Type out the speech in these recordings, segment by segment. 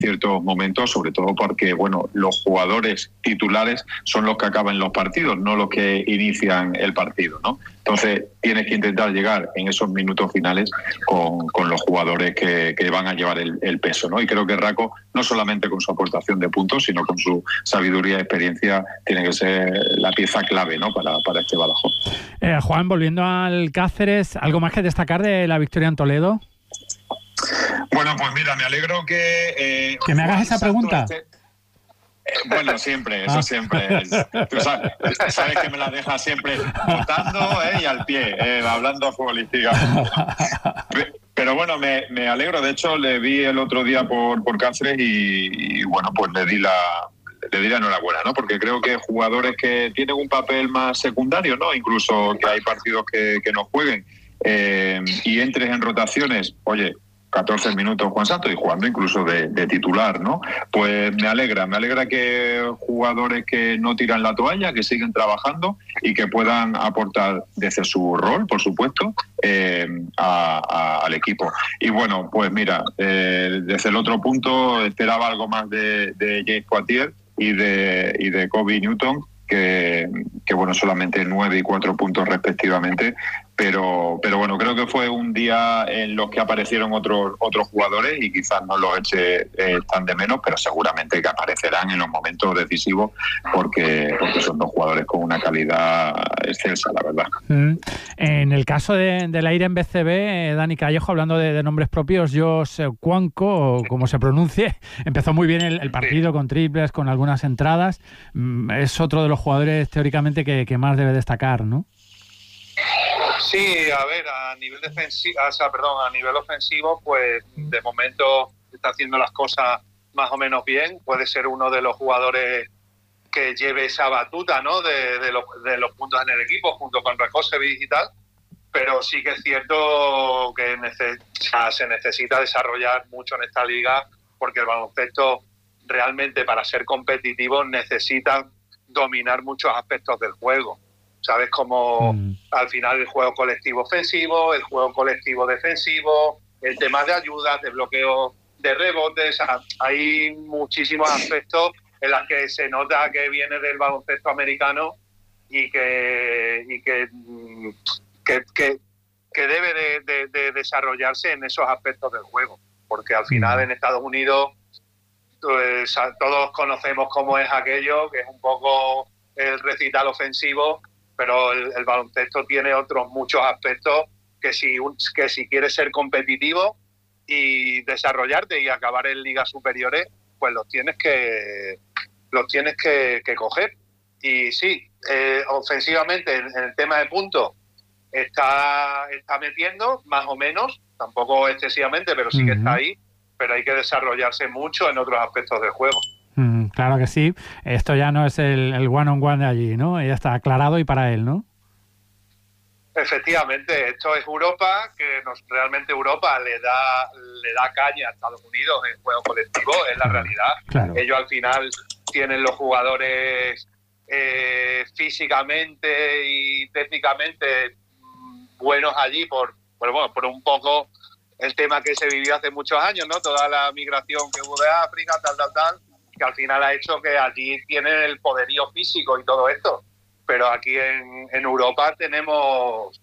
ciertos momentos, sobre todo porque, bueno, los jugadores titulares son los que acaban los partidos, no los que inician el partido, ¿no? Entonces tienes que intentar llegar en esos minutos finales con los jugadores que van a llevar el peso, ¿no? Y creo que Raco, no solamente con su aportación de puntos, sino con su sabiduría y experiencia, tiene que ser la pieza clave, ¿no? para este Badajoz. Juan, volviendo al Cáceres, ¿algo más que destacar de la victoria en Toledo? Bueno, pues mira, me alegro que... que me hagas esa pregunta. Bueno, siempre, eso siempre. Tú sabes que me la dejas siempre votando y al pie, hablando futbolísticamente. Pero bueno, me alegro. De hecho, le vi el otro día por Cáceres y bueno, pues le di la enhorabuena, ¿no? Porque creo que jugadores que tienen un papel más secundario, ¿no? Incluso que hay partidos que no jueguen y entres en rotaciones, oye, 14 minutos Juan Santos y jugando incluso de titular, ¿no? Pues me alegra que jugadores que no tiran la toalla, que siguen trabajando y que puedan aportar desde su rol, por supuesto, al equipo. Y bueno, pues mira, desde el otro punto esperaba algo más de James Poitier y de Kobe Newton, que bueno, solamente 9 y 4 puntos respectivamente, pero bueno, creo que fue un día en los que aparecieron otros jugadores y quizás no los eche tan de menos, pero seguramente que aparecerán en los momentos decisivos porque son dos jugadores con una calidad excelsa, la verdad. En el caso del Aire en BCB, Dani Callejo, hablando de nombres propios, Jos Cuanco, o como se pronuncie, empezó muy bien el partido con triples, con algunas entradas. Es otro de los jugadores teóricamente que más debe destacar, ¿no? Sí, a ver, a nivel ofensivo, pues de momento está haciendo las cosas más o menos bien. Puede ser uno de los jugadores que lleve esa batuta, ¿no? de los puntos en el equipo, junto con Rakocevic y tal. Pero sí que es cierto que se necesita desarrollar mucho en esta liga, porque el baloncesto realmente, para ser competitivo, necesita dominar muchos aspectos del juego. ¿Sabes? Como al final el juego colectivo ofensivo, el juego colectivo defensivo, el tema de ayudas, de bloqueo, de rebotes. Hay muchísimos aspectos en los que se nota que viene del baloncesto americano y que debe de desarrollarse en esos aspectos del juego. Porque al final en Estados Unidos pues, todos conocemos cómo es aquello, que es un poco el recital ofensivo, pero el baloncesto tiene otros muchos aspectos que si quieres ser competitivo y desarrollarte y acabar en ligas superiores, pues los tienes que coger. Y sí, ofensivamente en el tema de puntos está metiendo, más o menos, tampoco excesivamente, pero sí que está ahí, pero hay que desarrollarse mucho en otros aspectos del juego. Claro que sí. Esto ya no es el one-on-one de allí, ¿no? Ya está aclarado y para él, ¿no? Efectivamente, esto es Europa, que realmente Europa le da caña a Estados Unidos en juego colectivo, es la realidad. Claro. Ellos al final tienen los jugadores físicamente y técnicamente buenos allí por un poco el tema que se vivió hace muchos años, ¿no? Toda la migración que hubo de África, tal, que al final ha hecho que allí tienen el poderío físico y todo esto. Pero aquí en Europa tenemos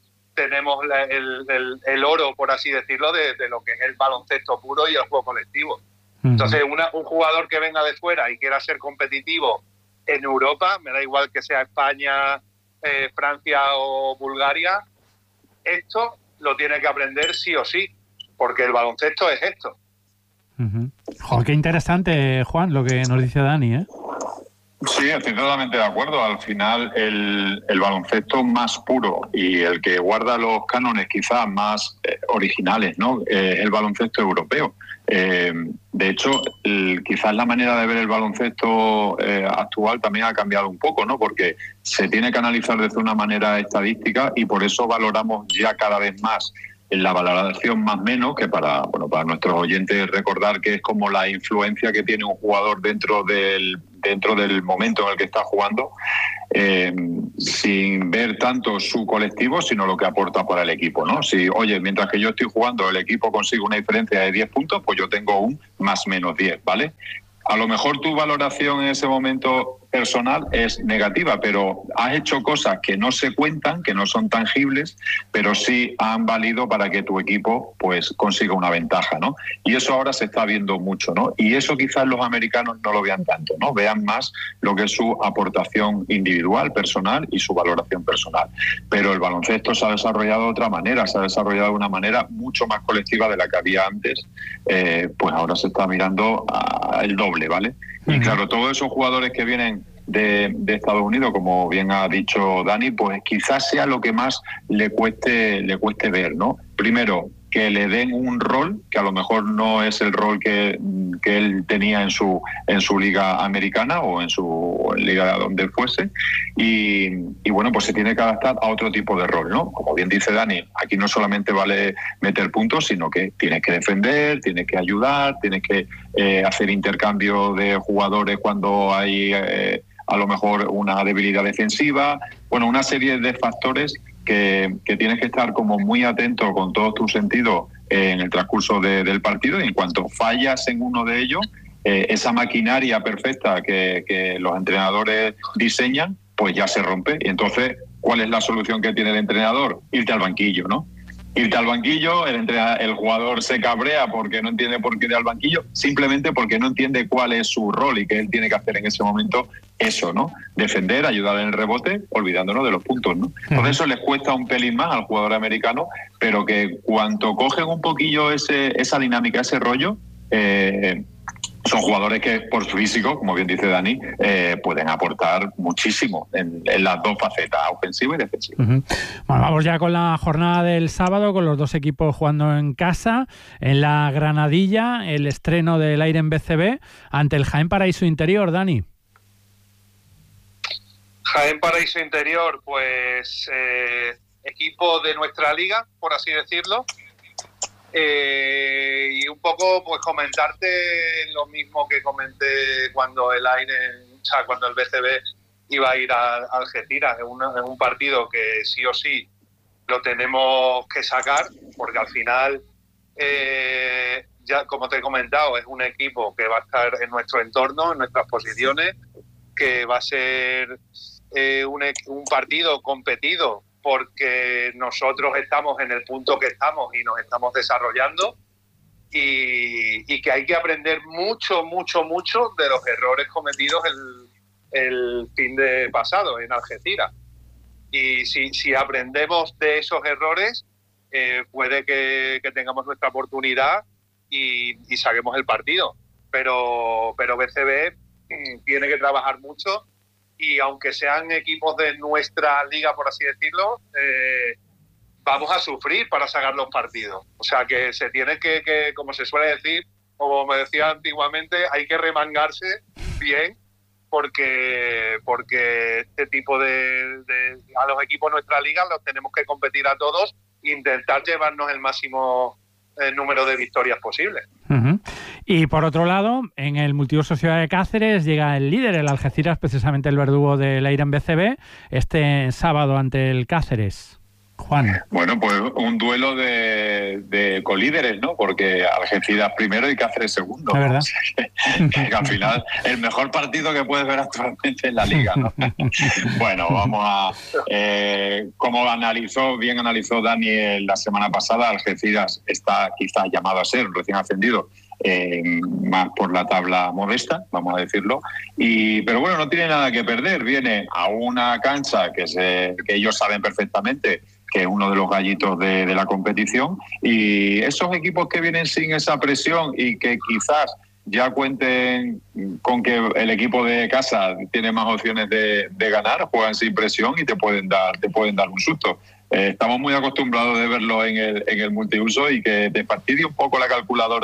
el oro, por así decirlo, de lo que es el baloncesto puro y el juego colectivo. Entonces, un jugador que venga de fuera y quiera ser competitivo en Europa, me da igual que sea España, Francia o Bulgaria, esto lo tiene que aprender sí o sí, porque el baloncesto es esto. Joder, qué interesante, Juan, lo que nos dice Dani, ¿eh? Sí, estoy totalmente de acuerdo. Al final, el baloncesto más puro y el que guarda los cánones quizás más originales, ¿no? Es el baloncesto europeo. De hecho, quizás la manera de ver el baloncesto actual también ha cambiado un poco, ¿no? Porque se tiene que analizar desde una manera estadística y por eso valoramos ya cada vez más en la valoración más menos, que para nuestros oyentes recordar que es como la influencia que tiene un jugador dentro del dentro del momento en el que está jugando, sin ver tanto su colectivo, sino lo que aporta para el equipo, ¿no? Si, oye, mientras que yo estoy jugando, el equipo consigue una diferencia de 10 puntos, pues yo tengo un +/-10, ¿vale? A lo mejor tu valoración en ese momento personal es negativa, pero has hecho cosas que no se cuentan, que no son tangibles, pero sí han valido para que tu equipo pues consiga una ventaja, ¿no? Y eso ahora se está viendo mucho, ¿no? Y eso quizás los americanos no lo vean tanto, ¿no? Vean más lo que es su aportación individual, personal y su valoración personal. Pero el baloncesto se ha desarrollado de otra manera, se ha desarrollado de una manera mucho más colectiva de la que había antes, pues ahora se está mirando el doble, ¿vale? Y claro, todos esos jugadores que vienen de Estados Unidos, como bien ha dicho Dani, pues quizás sea lo que más le cueste ver, ¿no? Primero, que le den un rol que a lo mejor no es el rol que él tenía en su liga americana o en su liga donde fuese, y bueno, pues se tiene que adaptar a otro tipo de rol, ¿no? Como bien dice Dani, aquí no solamente vale meter puntos, sino que tienes que defender, tienes que ayudar, tienes que hacer intercambio de jugadores cuando hay a lo mejor una debilidad defensiva, bueno, una serie de factores que tienes que estar como muy atento con todos tus sentidos en el transcurso del partido, y en cuanto fallas en uno de ellos, esa maquinaria perfecta que los entrenadores diseñan, pues ya se rompe. Y entonces, ¿cuál es la solución que tiene el entrenador? Irte al banquillo, ¿no? Irte al banquillo, el jugador se cabrea porque no entiende por qué ir al banquillo, simplemente porque no entiende cuál es su rol y qué él tiene que hacer en ese momento, eso, ¿no? Defender, ayudar en el rebote, olvidándonos de los puntos, ¿no? Entonces eso les cuesta un pelín más al jugador americano, pero que cuando cogen un poquillo esa dinámica, ese rollo, son jugadores que por su físico, como bien dice Dani, pueden aportar muchísimo en las dos facetas, ofensiva y defensiva. Bueno, vamos ya con la jornada del sábado, con los dos equipos jugando en casa. En la Granadilla, el estreno del Airen BCB ante el Jaén Paraíso Interior, Dani. Jaén Paraíso Interior, pues equipo de nuestra liga, por así decirlo. Y un poco pues comentarte lo mismo que comenté cuando el BCB iba a ir a Algeciras. Es un partido que sí o sí lo tenemos que sacar, porque al final, ya como te he comentado, es un equipo que va a estar en nuestro entorno, en nuestras posiciones, que va a ser un partido competido, porque nosotros estamos en el punto que estamos y nos estamos desarrollando, y que hay que aprender mucho de los errores cometidos el fin de pasado en Algeciras. Y si aprendemos de esos errores, puede que tengamos nuestra oportunidad y saquemos el partido. Pero BCB tiene que trabajar mucho, y aunque sean equipos de nuestra liga, por así decirlo, vamos a sufrir para sacar los partidos. O sea que se tiene que, como se suele decir, o como me decía antiguamente, hay que remangarse bien, porque este tipo a los equipos de nuestra liga los tenemos que competir a todos e intentar llevarnos el máximo número de victorias posibles. Y por otro lado, en el multiuso Ciudad de Cáceres llega el líder, el Algeciras, precisamente el verdugo del Airen BCB, este sábado ante el Cáceres. Juan. Bueno, pues un duelo de colíderes, ¿no? Porque Algeciras primero y Cáceres segundo, ¿no? ¿Verdad? O sea que al final el mejor partido que puedes ver actualmente en la liga, ¿no? Bueno, vamos a... como bien analizó Dani la semana pasada, Algeciras está quizás llamado a ser un recién ascendido, más por la tabla modesta, vamos a decirlo, pero bueno, no tiene nada que perder. Viene a una cancha que ellos saben perfectamente que es uno de los gallitos de la competición, y esos equipos que vienen sin esa presión y que quizás ya cuenten con que el equipo de casa tiene más opciones de ganar, juegan sin presión y te pueden dar un susto. Estamos muy acostumbrados de verlo en el multiuso, y que te fastidie un poco la calculadora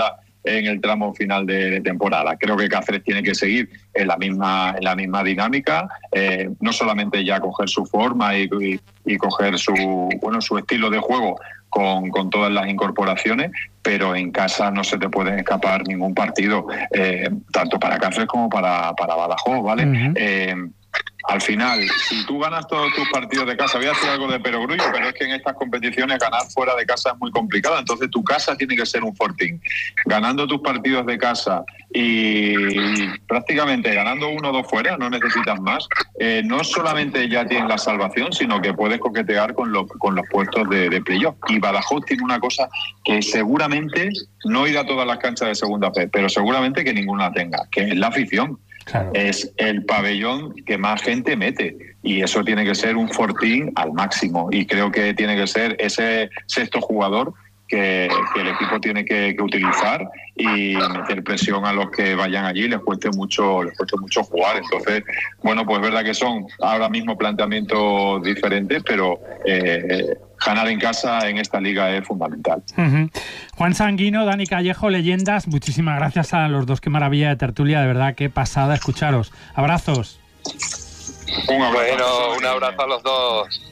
en el tramo final de temporada. Creo que Cáceres tiene que seguir en la misma dinámica, no solamente ya coger su forma y coger su estilo de juego con todas las incorporaciones, pero en casa no se te puede escapar ningún partido, tanto para Cáceres como para Badajoz, ¿vale? Uh-huh. Al final, si tú ganas todos tus partidos de casa, voy a decir algo de perogrullo, pero es que en estas competiciones ganar fuera de casa es muy complicado, entonces tu casa tiene que ser un fortín. Ganando tus partidos de casa y prácticamente ganando 1 o 2 fuera, no necesitas más, no solamente ya tienes la salvación, sino que puedes coquetear con los puestos de playoff. Y Badajoz tiene una cosa que seguramente no irá a todas las canchas de segunda fe, pero seguramente que ninguna tenga, que es la afición. Claro. Es el pabellón que más gente mete y eso tiene que ser un fortín al máximo, y creo que tiene que ser ese sexto jugador que el equipo tiene que utilizar y meter presión a los que vayan allí, les cueste mucho jugar. Entonces, bueno, pues es verdad que son ahora mismo planteamientos diferentes, pero ganar en casa en esta liga es fundamental. Uh-huh. Juan Sanguino, Dani Callejo, leyendas, muchísimas gracias a los dos, qué maravilla de tertulia, de verdad, qué pasada escucharos. Abrazos. Un abrazo a los dos.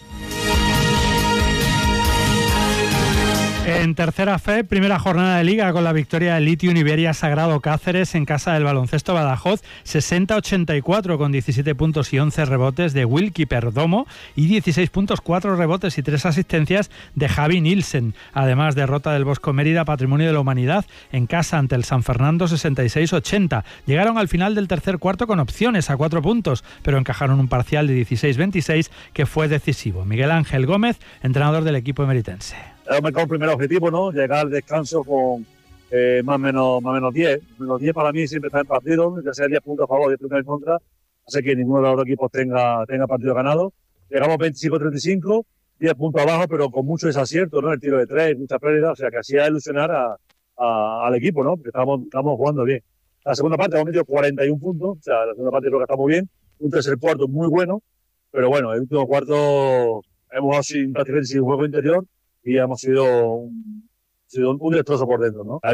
En tercera fe, primera jornada de Liga con la victoria del Litium Iberia Sagrado Cáceres en casa del Baloncesto Badajoz, 60-84 con 17 puntos y 11 rebotes de Wilkie Perdomo y 16 puntos, 4 rebotes y 3 asistencias de Javi Nielsen. Además, derrota del Bosco Mérida, Patrimonio de la Humanidad, en casa ante el San Fernando, 66-80. Llegaron al final del tercer cuarto con opciones a 4 puntos, pero encajaron un parcial de 16-26 que fue decisivo. Miguel Ángel Gómez, entrenador del equipo emeritense. Hemos marcado el primer objetivo, ¿no? Llegar al descanso con más o menos 10. Menos 10 para mí siempre está en partido, ya sea 10 puntos a favor, 10 puntos en contra. Así que ninguno de los dos equipos tenga partido ganado. Llegamos 25-35, 10 puntos abajo, pero con mucho desacierto, ¿no? El tiro de 3, mucha pérdida, o sea que hacía ilusionar al equipo, ¿no? Porque estamos jugando bien. La segunda parte hemos metido 41 puntos, o sea, la segunda parte creo que está muy bien. Un tercer cuarto muy bueno, pero bueno, el último cuarto hemos sido prácticamente sin juego interior y hemos sido un destrozo por dentro, ¿no?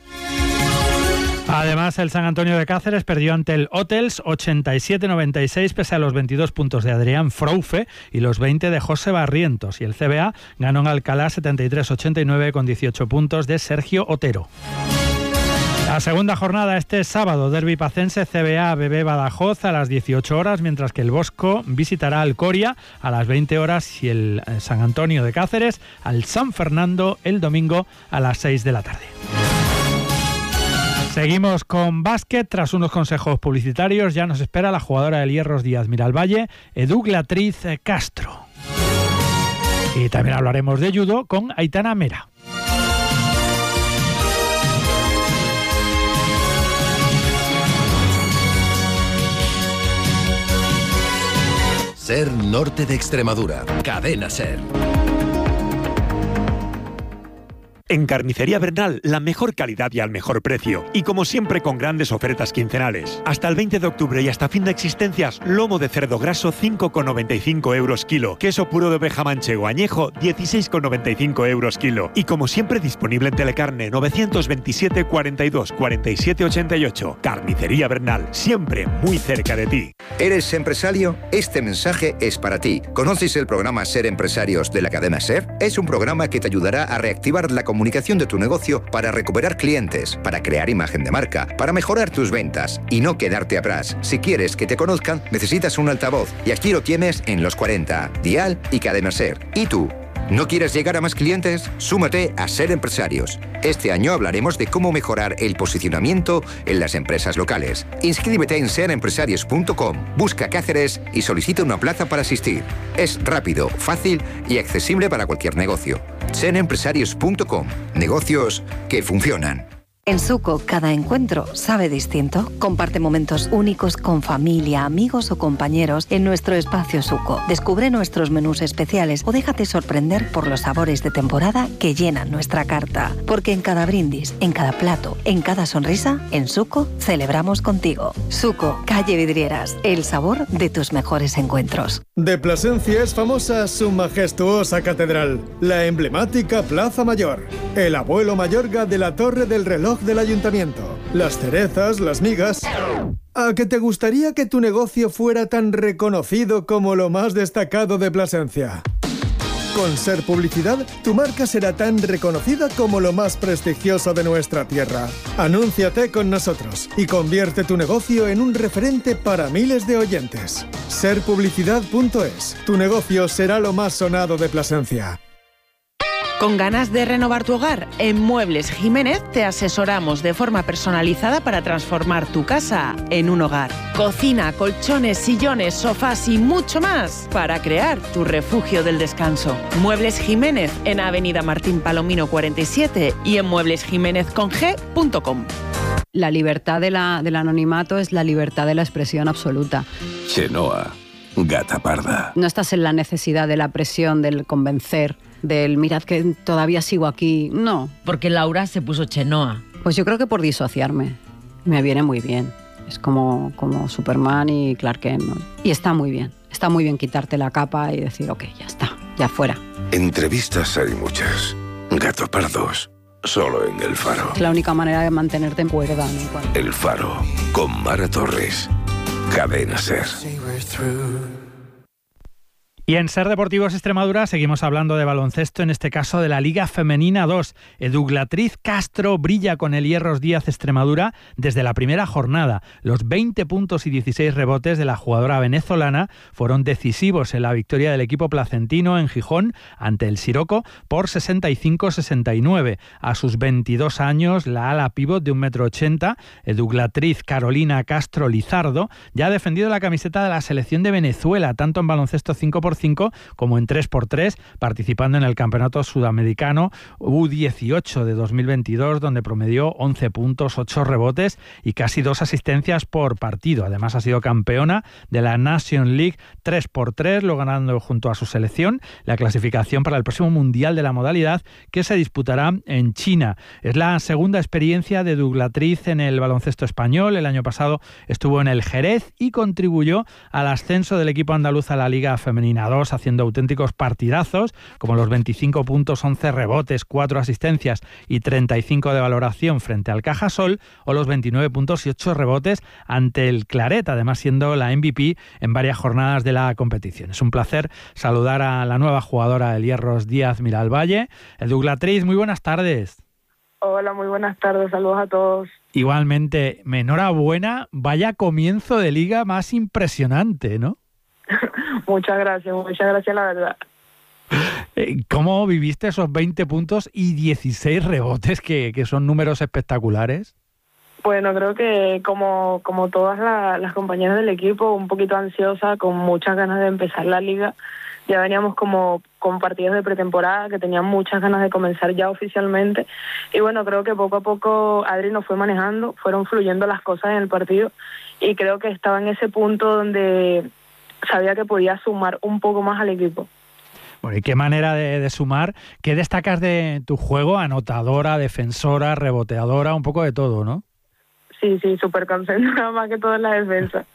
Además, el San Antonio de Cáceres perdió ante el Hotels 87-96 pese a los 22 puntos de Adrián Froufe y los 20 de José Barrientos. Y el CBA ganó en Alcalá 73-89 con 18 puntos de Sergio Otero. La segunda jornada este sábado, derbi pacense, CBA BB Badajoz a las 18 horas, mientras que el Bosco visitará al Coria a las 20 horas y el San Antonio de Cáceres al San Fernando el domingo a las 6 de la tarde. Seguimos con básquet. Tras unos consejos publicitarios ya nos espera la jugadora del Hierros Díaz Miralvalle, Eduglatriz Castro. Y también hablaremos de judo con Aitana Mera. SER Norte de Extremadura. Cadena SER. En Carnicería Bernal, la mejor calidad y al mejor precio. Y como siempre, con grandes ofertas quincenales. Hasta el 20 de octubre y hasta fin de existencias, lomo de cerdo graso 5,95 euros kilo. Queso puro de oveja manchego añejo 16,95 euros kilo. Y como siempre, disponible en Telecarne 927 42 47 88. Carnicería Bernal, siempre muy cerca de ti. ¿Eres empresario? Este mensaje es para ti. ¿Conoces el programa Ser Empresarios de la cadena SER? Es un programa que te ayudará a reactivar la comunicación de tu negocio para recuperar clientes, para crear imagen de marca, para mejorar tus ventas y no quedarte atrás. Si quieres que te conozcan, necesitas un altavoz y aquí lo tienes en Los 40, Dial y Cadena SER. ¿Y tú? ¿No quieres llegar a más clientes? Súmate a Ser Empresarios. Este año hablaremos de cómo mejorar el posicionamiento en las empresas locales. Inscríbete en serempresarios.com, busca Cáceres y solicita una plaza para asistir. Es rápido, fácil y accesible para cualquier negocio. serempresarios.com, negocios que funcionan. En Suco, cada encuentro sabe distinto. Comparte momentos únicos con familia, amigos o compañeros en nuestro espacio Suco. Descubre nuestros menús especiales o déjate sorprender por los sabores de temporada que llenan nuestra carta. Porque en cada brindis, en cada plato, en cada sonrisa, en Suco celebramos contigo. Suco, calle Vidrieras, el sabor de tus mejores encuentros. De Plasencia es famosa su majestuosa catedral, la emblemática Plaza Mayor, el abuelo Mayorga de la Torre del Reloj reloj del ayuntamiento, las cerezas, las migas. ¿A que te gustaría que tu negocio fuera tan reconocido como lo más destacado de Plasencia? Con Ser Publicidad, tu marca será tan reconocida como lo más prestigioso de nuestra tierra. Anúnciate con nosotros y convierte tu negocio en un referente para miles de oyentes. Serpublicidad.es. Tu negocio será lo más sonado de Plasencia. ¿Con ganas de renovar tu hogar? En Muebles Jiménez te asesoramos de forma personalizada para transformar tu casa en un hogar. Cocina, colchones, sillones, sofás y mucho más para crear tu refugio del descanso. Muebles Jiménez en Avenida Martín Palomino 47 y en mueblesjiménezcong.com. La libertad del anonimato es la libertad de la expresión absoluta. Chenoa, gata parda. No estás en la necesidad de la presión, del convencer, del mirad que todavía sigo aquí. No. Porque Laura se puso Chenoa. Pues yo creo que por disociarme. Me viene muy bien. Es como Superman y Clark Kent, ¿no? Y está muy bien. Está muy bien quitarte la capa y decir, ok, ya está, ya fuera. Entrevistas hay muchas. Gato pardos, solo en El Faro. Es la única manera de mantenerte en cuerda, ¿no? El Faro, con Mara Torres. Cadena Ser. Y en Ser Deportivos Extremadura seguimos hablando de baloncesto, en este caso de la Liga Femenina 2. Eduglatriz Castro brilla con el Hierros Díaz Extremadura desde la primera jornada. Los 20 puntos y 16 rebotes de la jugadora venezolana fueron decisivos en la victoria del equipo placentino en Gijón ante el Siroco por 65-69. A sus 22 años, la ala pívot de 1,80 m, Eduglatriz Carolina Castro Lizardo, ya ha defendido la camiseta de la selección de Venezuela, tanto en baloncesto 5x5 como en 3x3, participando en el Campeonato Sudamericano U18 de 2022, donde promedió 11 puntos, 8 rebotes y casi 2 asistencias por partido. Además, ha sido campeona de la Nation League 3x3, logrando junto a su selección la clasificación para el próximo Mundial de la modalidad, que se disputará en China. Es la segunda experiencia de Eduglatriz en el baloncesto español. El año pasado estuvo en el Jerez y contribuyó al ascenso del equipo andaluz a la Liga Femenina 2, haciendo auténticos partidazos, como los 25 puntos, 11 rebotes, 4 asistencias y 35 de valoración frente al Cajasol, o los 29 puntos y 8 rebotes ante el Claret, además siendo la MVP en varias jornadas de la competición. Es un placer saludar a la nueva jugadora del Hierros Díaz Miralvalle. Eduglatriz, muy buenas tardes. Hola, muy buenas tardes, saludos a todos. Igualmente, enhorabuena, vaya comienzo de liga más impresionante, ¿no? Muchas gracias, la verdad. ¿Cómo viviste esos 20 puntos y 16 rebotes, que son números espectaculares? Bueno, creo que como todas las compañeras del equipo, un poquito ansiosa, con muchas ganas de empezar la liga. Ya veníamos como con partidos de pretemporada, que tenían muchas ganas de comenzar ya oficialmente. Y bueno, creo que poco a poco Adri nos fue manejando, fueron fluyendo las cosas en el partido. Y creo que estaba en ese punto donde sabía que podía sumar un poco más al equipo. Bueno, ¿y qué manera de sumar? ¿Qué destacas de tu juego? Anotadora, defensora, reboteadora, un poco de todo, ¿no? Sí, súper concentrada más que todo en la defensa.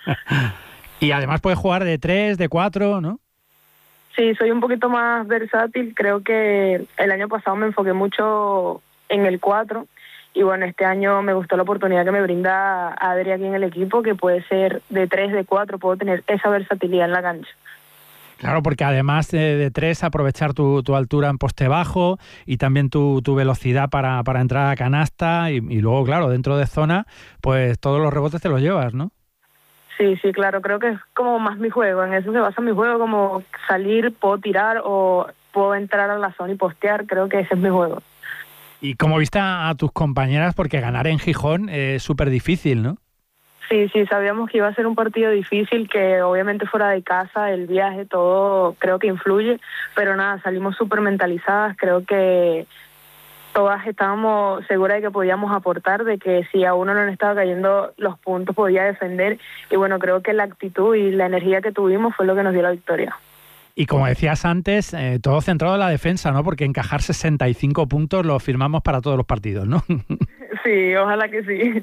Y además puedes jugar de 3, de 4, ¿no? Sí, soy un poquito más versátil. Creo que el año pasado me enfoqué mucho en el 4. Y bueno, este año me gustó la oportunidad que me brinda Adri aquí en el equipo, que puede ser de 3, de 4, puedo tener esa versatilidad en la cancha. Claro, porque además de 3, aprovechar tu altura en poste bajo y también tu velocidad para entrar a canasta y luego, claro, dentro de zona, pues todos los rebotes te los llevas, ¿no? Sí, claro, creo que es como más mi juego, en eso se basa mi juego, como salir, puedo tirar o puedo entrar a la zona y postear, creo que ese es mi juego. ¿Y cómo viste a tus compañeras? Porque ganar en Gijón es súper difícil, ¿no? Sí, sabíamos que iba a ser un partido difícil, que obviamente fuera de casa, el viaje, todo creo que influye, pero nada, salimos súper mentalizadas, creo que todas estábamos seguras de que podíamos aportar, de que si a uno no le estaba cayendo los puntos podía defender, y bueno, creo que la actitud y la energía que tuvimos fue lo que nos dio la victoria. Y como decías antes, todo centrado en la defensa, ¿no? Porque encajar 65 puntos lo firmamos para todos los partidos, ¿no? Sí, ojalá que sí.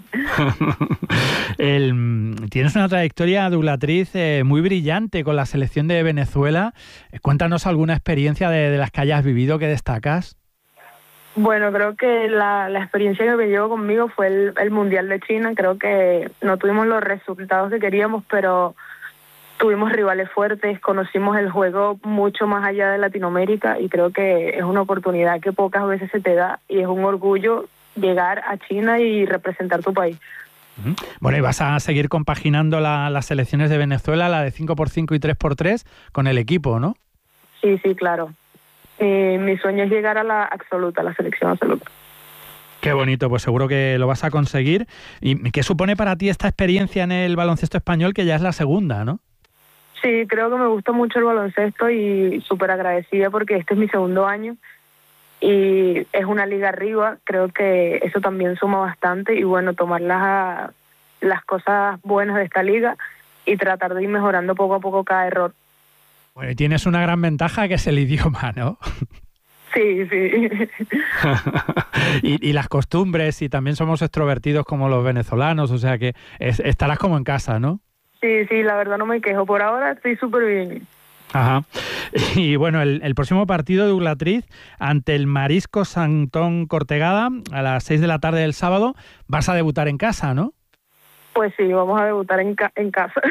Tienes una trayectoria, Eduglatriz, muy brillante con la selección de Venezuela. Cuéntanos alguna experiencia de las que hayas vivido que destacas. Bueno, creo que la experiencia que me llevo conmigo fue el Mundial de China. Creo que no tuvimos los resultados que queríamos, pero tuvimos rivales fuertes, conocimos el juego mucho más allá de Latinoamérica y creo que es una oportunidad que pocas veces se te da y es un orgullo llegar a China y representar tu país. Bueno, y vas a seguir compaginando las selecciones de Venezuela, la de 5x5 y 3x3, con el equipo, ¿no? Sí, claro. Mi sueño es llegar a la selección absoluta. Qué bonito, pues seguro que lo vas a conseguir. ¿Y qué supone para ti esta experiencia en el baloncesto español, que ya es la segunda, no? Sí, creo que me gusta mucho el baloncesto y súper agradecida porque este es mi segundo año y es una liga arriba. Creo que eso también suma bastante y bueno, tomar las cosas buenas de esta liga y tratar de ir mejorando poco a poco cada error. Bueno, y tienes una gran ventaja que es el idioma, ¿no? Sí. y las costumbres, y también somos extrovertidos como los venezolanos, o sea que estarás como en casa, ¿no? Sí, la verdad no me quejo. Por ahora estoy súper bien. Ajá. Y bueno, el próximo partido de Uglatriz ante el Marisco Santón Cortegada a las 6 de la tarde del sábado, vas a debutar en casa, ¿no? Pues sí, vamos a debutar en casa.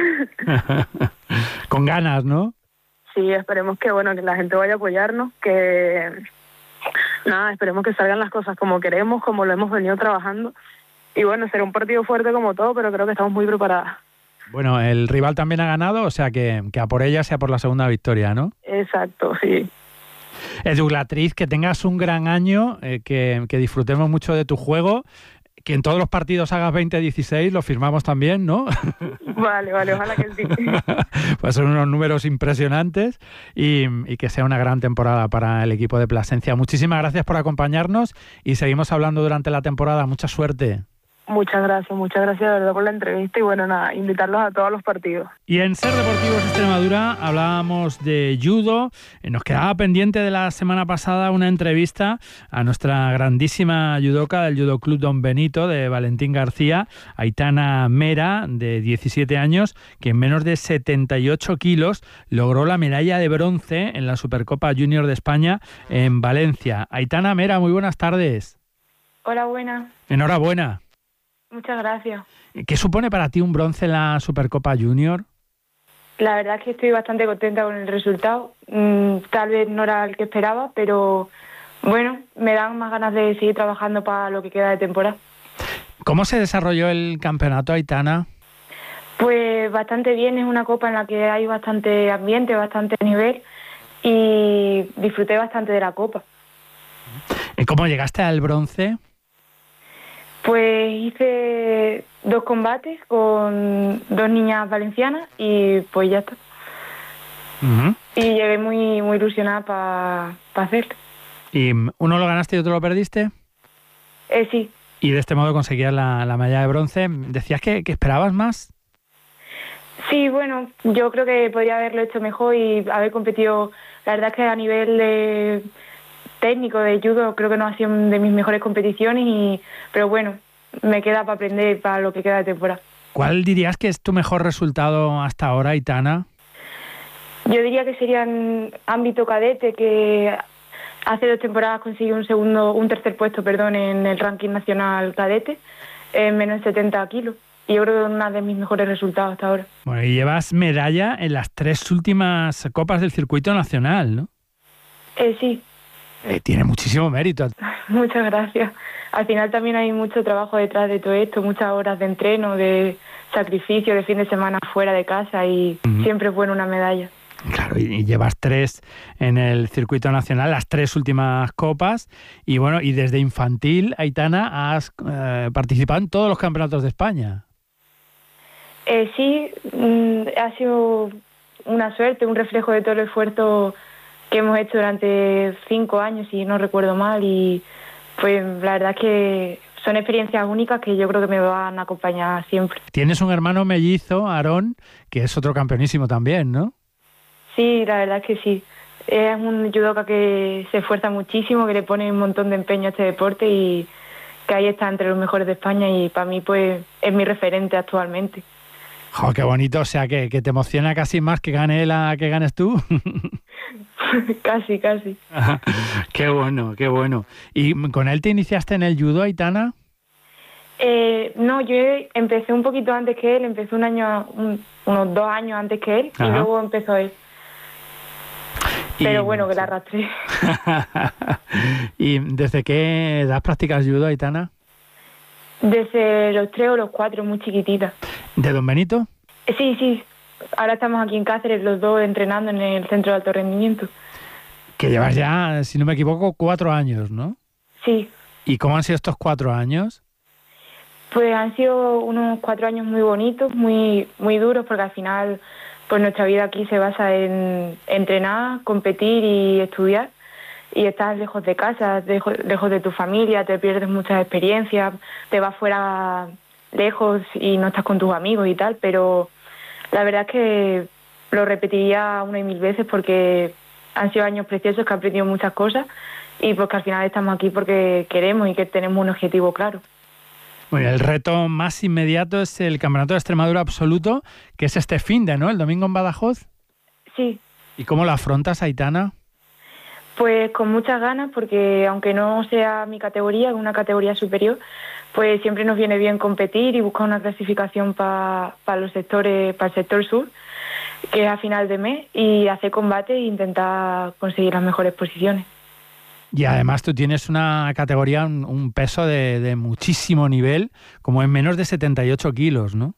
Con ganas, ¿no? Sí, esperemos que la gente vaya a apoyarnos, que esperemos que salgan las cosas como queremos, como lo hemos venido trabajando. Y bueno, será un partido fuerte como todo, pero creo que estamos muy preparadas. Bueno, el rival también ha ganado, o sea que a por ella sea por la segunda victoria, ¿no? Exacto, sí. Uglatriz, que tengas un gran año, que disfrutemos mucho de tu juego, que en todos los partidos hagas 20-16, lo firmamos también, ¿no? Vale, ojalá que sí. Pues son unos números impresionantes y que sea una gran temporada para el equipo de Plasencia. Muchísimas gracias por acompañarnos y seguimos hablando durante la temporada. Mucha suerte. Muchas gracias de verdad por la entrevista y invitarlos a todos los partidos. Y en Ser Deportivos Extremadura hablábamos de judo. Nos quedaba pendiente de la semana pasada una entrevista a nuestra grandísima judoka del Judo Club Don Benito de Valentín García, Aitana Mera, de 17 años, que en menos de 78 kilos logró la medalla de bronce en la Supercopa Junior de España en Valencia. Aitana Mera, muy buenas tardes. Hola, buenas. Enhorabuena. Muchas gracias. ¿Qué supone para ti un bronce en la Supercopa Junior? La verdad es que estoy bastante contenta con el resultado. Tal vez no era el que esperaba, pero bueno, me dan más ganas de seguir trabajando para lo que queda de temporada. ¿Cómo se desarrolló el campeonato, Aitana? Pues bastante bien, es una copa en la que hay bastante ambiente, bastante nivel y disfruté bastante de la copa. ¿Y cómo llegaste al bronce? Pues hice 2 combates con 2 niñas valencianas y pues ya está. Y llegué muy ilusionada para hacerlo. ¿Y uno lo ganaste y otro lo perdiste? Sí. Y de este modo conseguías la medalla de bronce. ¿Decías que esperabas más? Sí, bueno, yo creo que podría haberlo hecho mejor y haber competido. La verdad es que a nivel de técnico de judo creo que no ha sido de mis mejores competiciones, pero bueno, me queda para aprender para lo que queda de temporada. ¿Cuál dirías que es tu mejor resultado hasta ahora, Aitana? Yo diría que sería en ámbito cadete, que hace 2 temporadas conseguí un tercer puesto en el ranking nacional cadete, en menos de 70 kilos. Y yo creo que es uno de mis mejores resultados hasta ahora. Bueno, y llevas medalla en las 3 últimas copas del circuito nacional, ¿no? Sí. Tiene muchísimo mérito. Muchas gracias. Al final también hay mucho trabajo detrás de todo esto, muchas horas de entreno, de sacrificio, de fin de semana fuera de casa y siempre es bueno una medalla. Claro, y llevas 3 en el circuito nacional, las 3 últimas copas y bueno, y desde infantil, Aitana, has participado en todos los campeonatos de España. Sí, ha sido una suerte, un reflejo de todo el esfuerzo que hemos hecho durante 5 años, si no recuerdo mal, y pues la verdad es que son experiencias únicas que yo creo que me van a acompañar siempre. Tienes un hermano mellizo, Aarón, que es otro campeonísimo también, ¿no? Sí, la verdad es que sí. Es un judoka que se esfuerza muchísimo, que le pone un montón de empeño a este deporte y que ahí está entre los mejores de España y para mí pues es mi referente actualmente. ¡Jo, qué bonito! O sea, que te emociona casi más que gane él a que ganes tú. casi. Qué bueno, qué bueno. ¿Y con él te iniciaste en el judo, Aitana? No, yo empecé un poquito antes que él, empecé unos 2 años antes que él. Ajá. Y luego empezó él. Pero bueno, que la arrastré. ¿Y desde qué edad practicas judo, Aitana? Desde los 3 o los 4, muy chiquitita. ¿De Don Benito? Sí. Ahora estamos aquí en Cáceres, los dos entrenando en el centro de alto rendimiento. Que llevas ya, si no me equivoco, 4 años, ¿no? Sí. ¿Y cómo han sido estos 4 años? Pues han sido unos 4 años muy bonitos, muy duros, porque al final pues nuestra vida aquí se basa en entrenar, competir y estudiar. Y estás lejos de casa, lejos de tu familia, te pierdes muchas experiencias, te vas fuera lejos y no estás con tus amigos y tal, pero la verdad es que lo repetiría 1 y 1000 veces porque han sido años preciosos que he aprendido muchas cosas y porque al final estamos aquí porque queremos y que tenemos un objetivo claro. Bueno, el reto más inmediato es el Campeonato de Extremadura Absoluto, que es este finde, ¿no? El domingo en Badajoz. Sí. ¿Y cómo lo afrontas, Aitana? Pues con muchas ganas, porque aunque no sea mi categoría, una categoría superior, pues siempre nos viene bien competir y buscar una clasificación para los sectores, para el sector sur, que es a final de mes, y hacer combate e intentar conseguir las mejores posiciones. Y además tú tienes una categoría, un peso de muchísimo nivel, como en menos de 78 kilos, ¿no?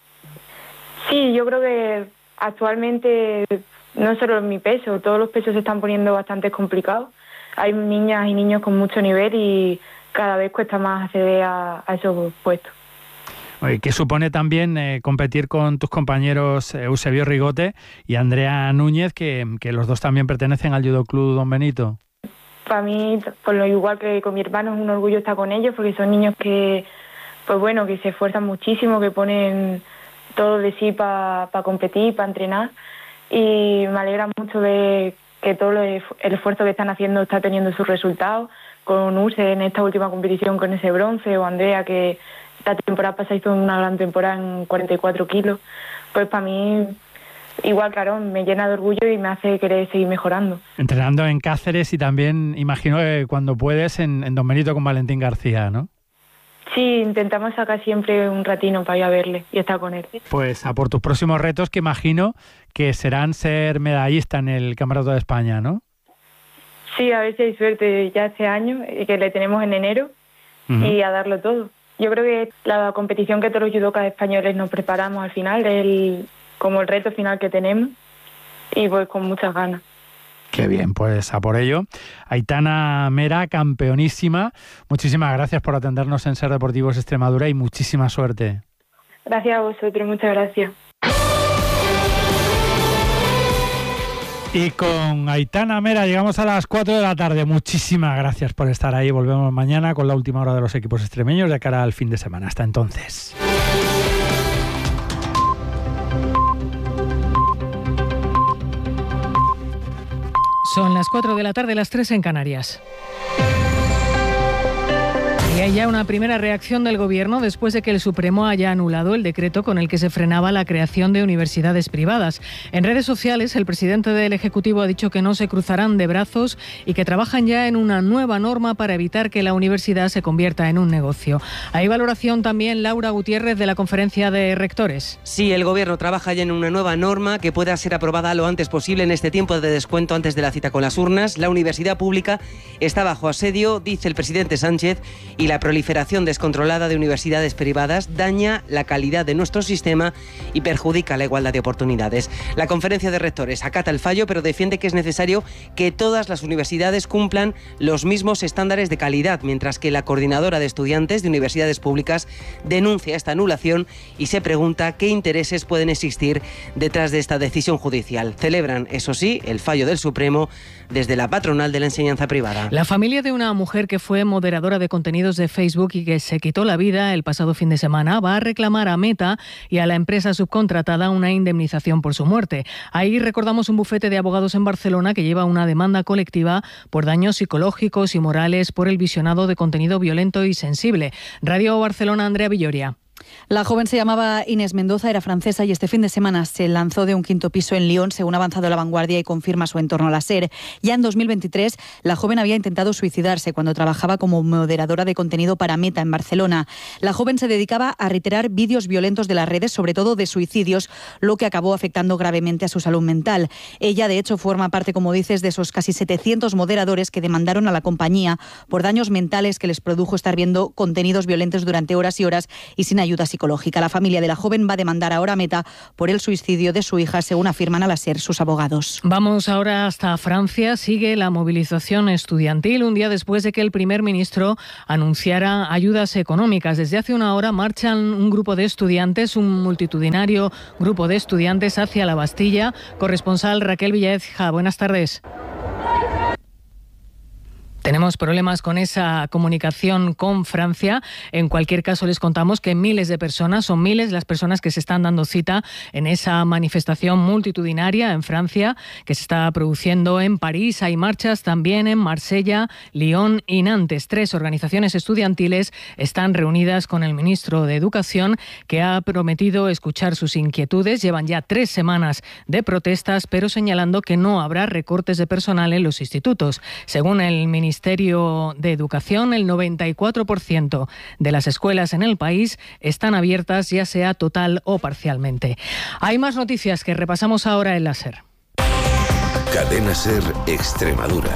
Sí, yo creo que actualmente no solo en mi peso, todos los pesos se están poniendo bastante complicados. Hay niñas y niños con mucho nivel y cada vez cuesta más acceder a esos puestos. Oye, ¿qué supone también competir con tus compañeros Eusebio Rigote y Andrea Núñez, que los dos también pertenecen al Judo Club Don Benito? Para mí, por lo igual que con mi hermano, es un orgullo estar con ellos porque son niños que, pues bueno, que se esfuerzan muchísimo, que ponen todo de sí para competir, para entrenar. Y me alegra mucho ver que todo el esfuerzo que están haciendo está teniendo sus resultados. Con Use en esta última competición con ese bronce, o Andrea, que esta temporada pasada hizo una gran temporada en 44 kilos. Pues para mí, igual, claro, me llena de orgullo y me hace querer seguir mejorando. Entrenando en Cáceres y también, imagino que cuando puedes, en Don Benito con Valentín García, ¿no? Sí, intentamos sacar siempre un ratino para ir a verle y estar con él. Pues a por tus próximos retos, que imagino que serán ser medallista en el Campeonato de España, ¿no? Sí, a ver si hay suerte ya este año, que le tenemos en enero, y a darlo todo. Yo creo que la competición que todos los judocas españoles nos preparamos al final es como el reto final que tenemos, y pues con muchas ganas. Qué bien, pues a por ello. Aitana Mera, campeonísima, muchísimas gracias por atendernos en Ser Deportivos Extremadura y muchísima suerte. Gracias a vosotros, muchas gracias. Y con Aitana Mera llegamos a las 4 de la tarde. Muchísimas gracias por estar ahí. Volvemos mañana con la última hora de los equipos extremeños de cara al fin de semana. Hasta entonces. Son las 4 de la tarde, las 3 en Canarias. Y hay ya una primera reacción del Gobierno después de que el Supremo haya anulado el decreto con el que se frenaba la creación de universidades privadas. En redes sociales, el presidente del Ejecutivo ha dicho que no se cruzarán de brazos y que trabajan ya en una nueva norma para evitar que la universidad se convierta en un negocio. Hay valoración también, Laura Gutiérrez, de la Conferencia de Rectores. Sí, el Gobierno trabaja ya en una nueva norma que pueda ser aprobada lo antes posible en este tiempo de descuento antes de la cita con las urnas. La universidad pública está bajo asedio, dice el presidente Sánchez, y la proliferación descontrolada de universidades privadas daña la calidad de nuestro sistema y perjudica la igualdad de oportunidades. La Conferencia de Rectores acata el fallo, pero defiende que es necesario que todas las universidades cumplan los mismos estándares de calidad, mientras que la Coordinadora de Estudiantes de Universidades Públicas denuncia esta anulación y se pregunta qué intereses pueden existir detrás de esta decisión judicial. Celebran, eso sí, el fallo del Supremo desde la patronal de la enseñanza privada. La familia de una mujer que fue moderadora de contenidos de Facebook y que se quitó la vida el pasado fin de semana va a reclamar a Meta y a la empresa subcontratada una indemnización por su muerte. Ahí recordamos un bufete de abogados en Barcelona que lleva una demanda colectiva por daños psicológicos y morales por el visionado de contenido violento y sensible. Radio Barcelona, Andrea Villoria. La joven se llamaba Inés Mendoza, era francesa y este fin de semana se lanzó de un quinto piso en Lyon, según ha avanzado La Vanguardia y confirma su entorno La SER. Ya en 2023, la joven había intentado suicidarse cuando trabajaba como moderadora de contenido para Meta en Barcelona. La joven se dedicaba a reiterar vídeos violentos de las redes, sobre todo de suicidios, lo que acabó afectando gravemente a su salud mental. Ella, de hecho, forma parte, como dices, de esos casi 700 moderadores que demandaron a la compañía por daños mentales que les produjo estar viendo contenidos violentos durante horas y horas y sin ayuda psicológica. La familia de la joven va a demandar ahora a Meta por el suicidio de su hija, según afirman a la SER sus abogados. Vamos ahora hasta Francia. Sigue la movilización estudiantil un día después de que el primer ministro anunciara ayudas económicas. Desde hace una hora marchan un grupo de estudiantes, un multitudinario grupo de estudiantes hacia la Bastilla. Corresponsal Raquel Villaécija, buenas tardes. Tenemos problemas con esa comunicación con Francia. En cualquier caso, les contamos que miles de personas, son miles las personas que se están dando cita en esa manifestación multitudinaria en Francia que se está produciendo en París. Hay marchas también en Marsella, Lyon y Nantes. 3 organizaciones estudiantiles están reunidas con el ministro de Educación, que ha prometido escuchar sus inquietudes. Llevan ya 3 semanas de protestas, pero señalando que no habrá recortes de personal en los institutos. Según el Ministerio de Educación, el 94% de las escuelas en el país están abiertas, ya sea total o parcialmente. Hay más noticias que repasamos ahora en la SER. Cadena SER Extremadura.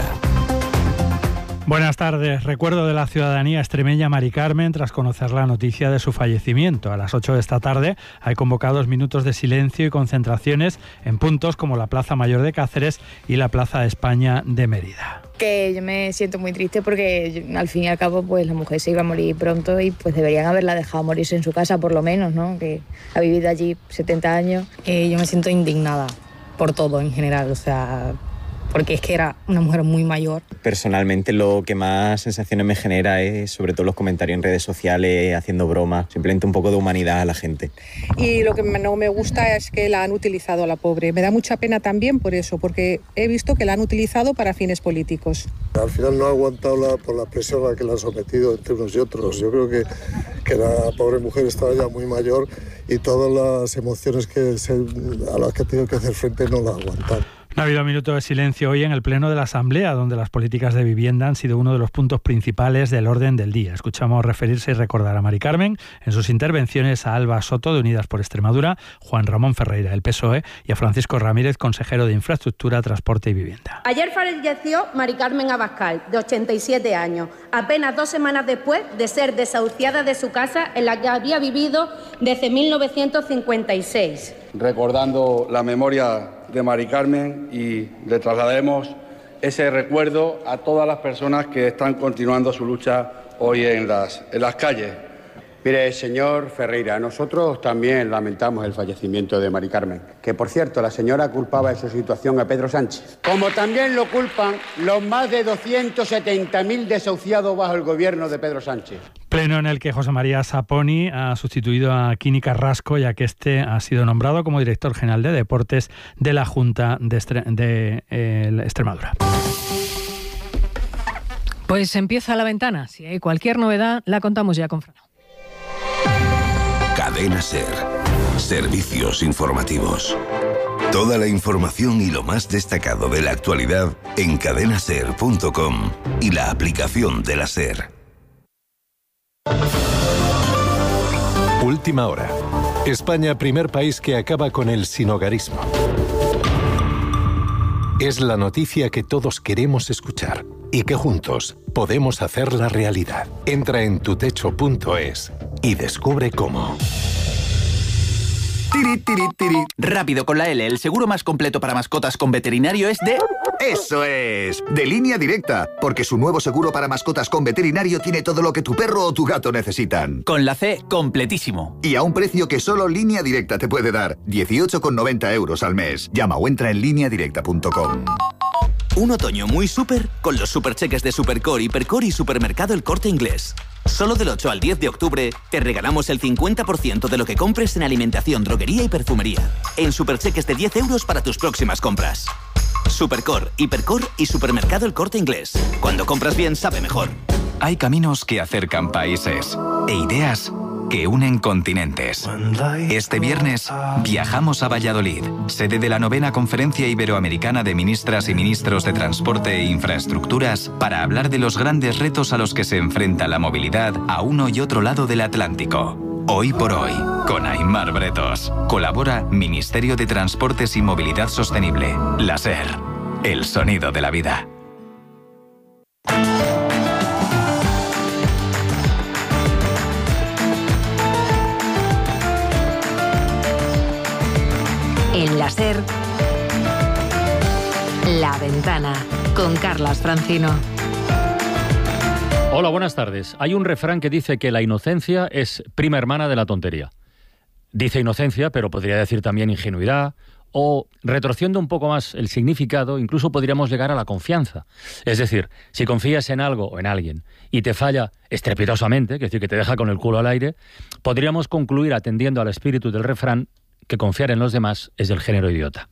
Buenas tardes. Recuerdo de la ciudadanía extremeña Mari Carmen tras conocer la noticia de su fallecimiento. A las 8 de esta tarde hay convocados minutos de silencio y concentraciones en puntos como la Plaza Mayor de Cáceres y la Plaza de España de Mérida. Que yo me siento muy triste porque al fin y al cabo pues la mujer se iba a morir pronto y pues deberían haberla dejado morirse en su casa por lo menos, ¿no? Que ha vivido allí 70 años. Yo me siento indignada por todo en general, o sea, porque es que era una mujer muy mayor. Personalmente lo que más sensaciones me genera es sobre todo los comentarios en redes sociales, haciendo bromas, simplemente un poco de humanidad a la gente. Y lo que no me gusta es que la han utilizado a la pobre. Me da mucha pena también por eso, porque he visto que la han utilizado para fines políticos. Al final no ha aguantado por la presión a la que la han sometido entre unos y otros. Yo creo que la pobre mujer estaba ya muy mayor y todas las emociones a las que ha tenido que hacer frente no la ha aguantado. No ha habido minuto de silencio hoy en el Pleno de la Asamblea, donde las políticas de vivienda han sido uno de los puntos principales del orden del día. Escuchamos referirse y recordar a Mari Carmen en sus intervenciones, a Alba Soto, de Unidas por Extremadura, Juan Ramón Ferreira, del PSOE, y a Francisco Ramírez, consejero de Infraestructura, Transporte y Vivienda. Ayer falleció Mari Carmen Abascal, de 87 años, apenas 2 semanas después de ser desahuciada de su casa en la que había vivido desde 1956. Recordando la memoria de Mari Carmen y le trasladaremos ese recuerdo a todas las personas que están continuando su lucha hoy en las calles. Mire, señor Ferreira, nosotros también lamentamos el fallecimiento de Mari Carmen, que por cierto la señora culpaba de su situación a Pedro Sánchez, como también lo culpan los más de 270.000 desahuciados bajo el gobierno de Pedro Sánchez. Pleno en el que José María Saponi ha sustituido a Quini Carrasco, ya que este ha sido nombrado como director general de deportes de la Junta de Extremadura. Pues empieza la ventana. Si hay cualquier novedad, la contamos ya con Fernando. Cadena SER. Servicios informativos. Toda la información y lo más destacado de la actualidad en cadenaser.com y la aplicación de la SER. Última hora. España, primer país que acaba con el sinhogarismo. Es la noticia que todos queremos escuchar y que juntos podemos hacerla realidad. Entra en tutecho.es y descubre cómo. Tiri, tiri, tiri. Rápido con la L, el seguro más completo para mascotas con veterinario es de... ¡Eso es! De Línea Directa, porque su nuevo seguro para mascotas con veterinario tiene todo lo que tu perro o tu gato necesitan. Con la C, completísimo. Y a un precio que solo Línea Directa te puede dar, 18,90 € al mes. Llama o entra en lineadirecta.com. Un otoño muy súper con los supercheques de Supercore, Hipercore y Supermercado El Corte Inglés. Solo del 8 al 10 de octubre te regalamos el 50% de lo que compres en alimentación, droguería y perfumería. En supercheques de 10 € para tus próximas compras. Supercore, Hipercore y Supermercado El Corte Inglés. Cuando compras bien, sabe mejor. Hay caminos que acercan países e ideas que unen continentes. Este viernes viajamos a Valladolid, sede de la 9ª Conferencia Iberoamericana de Ministras y Ministros de Transporte e Infraestructuras, para hablar de los grandes retos a los que se enfrenta la movilidad a uno y otro lado del Atlántico. Hoy por hoy, con Aimar Bretos. Colabora Ministerio de Transportes y Movilidad Sostenible. La SER, el sonido de la vida. En la SER, La Ventana, con Carlas Francino. Hola, buenas tardes. Hay un refrán que dice que la inocencia es prima hermana de la tontería. Dice inocencia, pero podría decir también ingenuidad, o retorciendo un poco más el significado, incluso podríamos llegar a la confianza. Es decir, si confías en algo o en alguien y te falla estrepitosamente, es decir, que te deja con el culo al aire, podríamos concluir, atendiendo al espíritu del refrán, que confiar en los demás es del género idiota.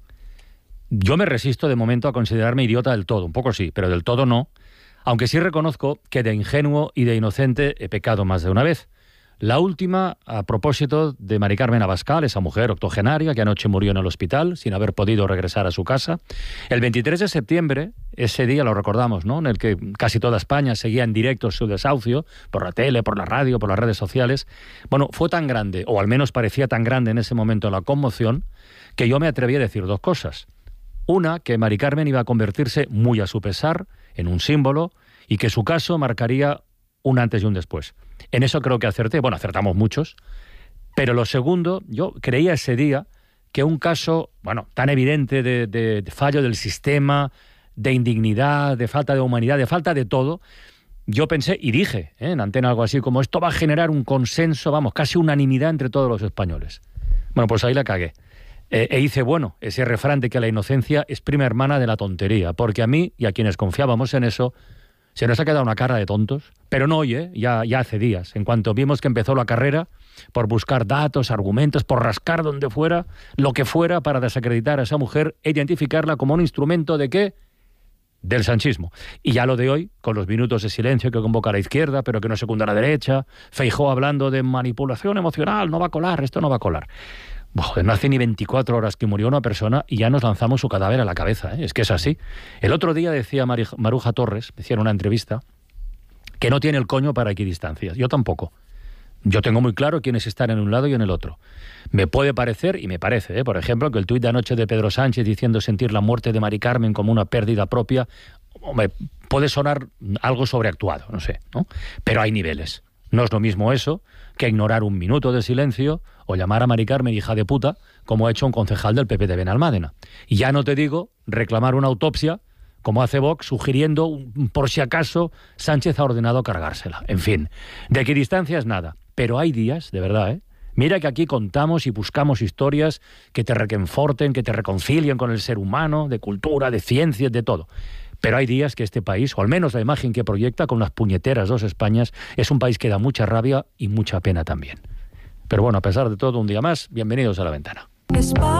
Yo me resisto de momento a considerarme idiota del todo, un poco sí, pero del todo no, aunque sí reconozco que de ingenuo y de inocente he pecado más de una vez. La última a propósito de Mari Carmen Abascal, esa mujer octogenaria que anoche murió en el hospital sin haber podido regresar a su casa. El 23 de septiembre, ese día lo recordamos, ¿no?, en el que casi toda España seguía en directo su desahucio, por la tele, por la radio, por las redes sociales. Bueno, fue tan grande, o al menos parecía tan grande en ese momento la conmoción, que yo me atreví a decir dos cosas. Una, que Mari Carmen iba a convertirse, muy a su pesar, en un símbolo, y que su caso marcaría un antes y un después. En eso creo que acerté. Bueno, acertamos muchos. Pero lo segundo, yo creía ese día que un caso, bueno, tan evidente de fallo del sistema, de indignidad, de falta de humanidad, de falta de todo, yo pensé y dije, en antena algo así como, esto va a generar un consenso, vamos, casi unanimidad entre todos los españoles. Bueno, pues ahí la cagué. E hice, bueno, ese refrán de que la inocencia es prima hermana de la tontería, porque a mí y a quienes confiábamos en eso, se nos ha quedado una cara de tontos, pero no hoy, ya hace días. En cuanto vimos que empezó la carrera, por buscar datos, argumentos, por rascar donde fuera, lo que fuera para desacreditar a esa mujer e identificarla como un instrumento ¿de qué? Del sanchismo. Y ya lo de hoy, con los minutos de silencio que convoca a la izquierda, pero que no secunda a la derecha, Feijóo hablando de manipulación emocional, no va a colar, esto no va a colar. No hace ni 24 horas que murió una persona y ya nos lanzamos su cadáver a la cabeza, ¿eh? Es que es así. El otro día decía Maruja Torres, decía en una entrevista, que no tiene el coño para equidistancias. Yo tampoco. Yo tengo muy claro quiénes están en un lado y en el otro. Me puede parecer, y me parece, por ejemplo, que el tuit de anoche de Pedro Sánchez diciendo sentir la muerte de Mari Carmen como una pérdida propia, me puede sonar algo sobreactuado, no sé, ¿no? Pero hay niveles. No es lo mismo eso que ignorar un minuto de silencio o llamar a Mari Carmen hija de puta, como ha hecho un concejal del PP de Benalmádena. Y ya no te digo reclamar una autopsia, como hace Vox, sugiriendo, por si acaso, Sánchez ha ordenado cargársela. En fin, de equidistancias nada. Pero hay días, de verdad, ¿eh? Mira que aquí contamos y buscamos historias que te reconforten, que te reconcilien con el ser humano, de cultura, de ciencias, de todo. Pero hay días que este país, o al menos la imagen que proyecta con las puñeteras dos Españas, es un país que da mucha rabia y mucha pena también. Pero bueno, a pesar de todo, un día más, bienvenidos a La Ventana.